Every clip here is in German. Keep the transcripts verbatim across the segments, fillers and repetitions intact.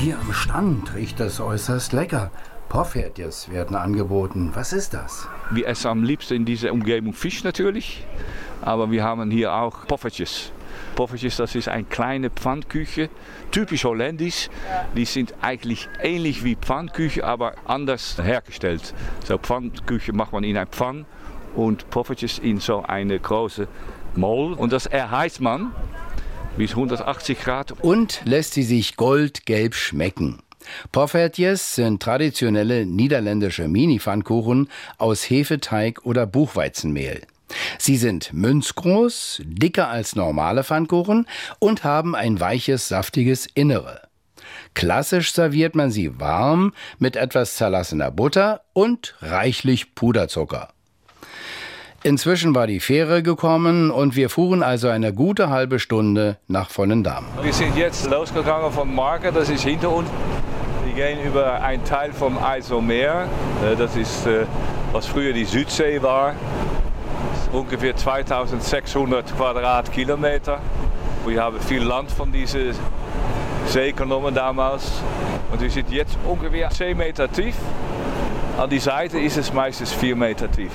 Hier am Stand riecht es äußerst lecker. Poffertjes werden angeboten. Was ist das? Wir essen am liebsten in dieser Umgebung Fisch natürlich, aber wir haben hier auch Poffertjes. Poffertjes, das ist eine kleine Pfannkuchen, typisch holländisch. Die sind eigentlich ähnlich wie Pfannkuchen, aber anders hergestellt. So Pfannkuchen macht man in einer Pfanne und Poffertjes in so eine große Mold. Und das erheizt man bis hundertachtzig Grad. Und lässt sie sich goldgelb schmecken. Poffertjes sind traditionelle niederländische Mini-Pfannkuchen aus Hefeteig oder Buchweizenmehl. Sie sind münzgroß, dicker als normale Pfannkuchen und haben ein weiches, saftiges Innere. Klassisch serviert man sie warm mit etwas zerlassener Butter und reichlich Puderzucker. Inzwischen war die Fähre gekommen und wir fuhren also eine gute halbe Stunde nach Volendam. Wir sind jetzt losgegangen von Marken, das ist hinter uns. Wir gehen über einen Teil vom IJsselmeer, das ist, was früher die Südsee war. Ungefähr zweitausendsechshundert Quadratkilometer. Wir haben viel Land von dieser See genommen damals. Und wir sind jetzt ungefähr zehn Meter tief. An die Seite ist es meistens vier Meter tief.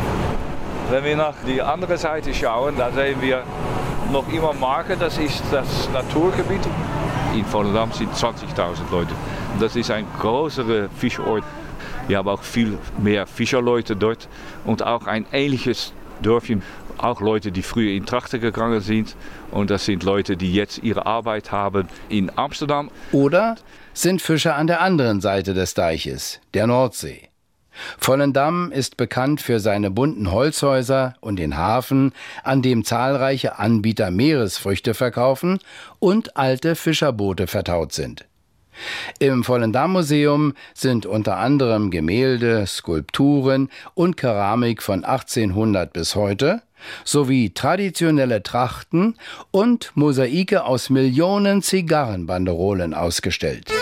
Wenn wir nach die andere Seite schauen, da sehen wir noch immer Marken. Das ist das Naturgebiet. In Volendam sind zwanzigtausend Leute. Das ist ein größerer Fischort. Wir haben auch viel mehr Fischerleute dort und auch ein ähnliches Dörfchen. Auch Leute, die früher in Trachten gegangen sind. Und das sind Leute, die jetzt ihre Arbeit haben in Amsterdam. Oder sind Fischer an der anderen Seite des Deiches, der Nordsee. Volendam ist bekannt für seine bunten Holzhäuser und den Hafen, an dem zahlreiche Anbieter Meeresfrüchte verkaufen und alte Fischerboote vertaut sind. Im Volendam-Museum sind unter anderem Gemälde, Skulpturen und Keramik von achtzehnhundert bis heute sowie traditionelle Trachten und Mosaike aus Millionen Zigarrenbanderolen ausgestellt.